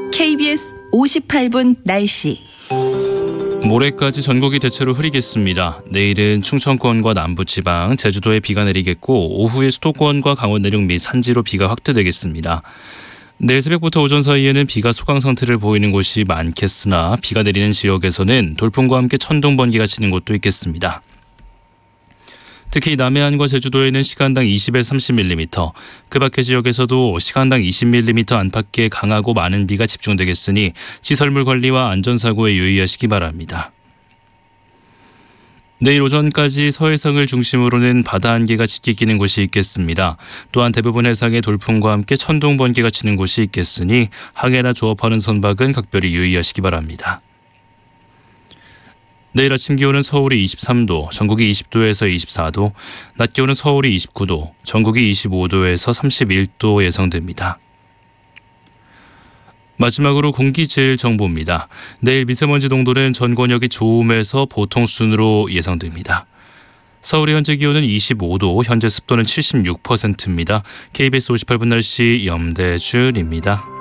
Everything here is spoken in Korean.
KBS 58분 날씨. 모레까지 전국이 대체로 흐리겠습니다. 내일은 충청권과 남부지방, 제주도에 비가 내리겠고 오후에 수도권과 강원 내륙 및 산지로 비가 확대되겠습니다. 내일 새벽부터 오전 사이에는 비가 소강 상태를 보이는 곳이 많겠으나 비가 내리는 지역에서는 돌풍과 함께 천둥, 번개가 치는 곳도 있겠습니다. 특히 남해안과 제주도에는 시간당 20에서 30mm, 그 밖의 지역에서도 시간당 20mm 안팎의 강하고 많은 비가 집중되겠으니 시설물 관리와 안전사고에 유의하시기 바랍니다. 내일 오전까지 서해상을 중심으로는 바다 안개가 짙게 끼는 곳이 있겠습니다. 또한 대부분 해상에 돌풍과 함께 천둥, 번개가 치는 곳이 있겠으니 항해나 조업하는 선박은 각별히 유의하시기 바랍니다. 내일 아침 기온은 서울이 23도, 전국이 20도에서 24도, 낮 기온은 서울이 29도, 전국이 25도에서 31도 예상됩니다. 마지막으로 공기질 정보입니다. 내일 미세먼지 농도는 전 권역이 좋음에서 보통 수준으로 예상됩니다. 서울의 현재 기온은 25도, 현재 습도는 76%입니다. KBS 58분 날씨 염대준입니다.